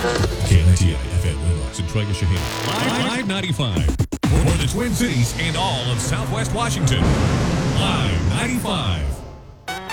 KNTI FM Winlock and Trega Shaheen. Live 95 for the Twin Cities and all of Southwest Washington. Live 95.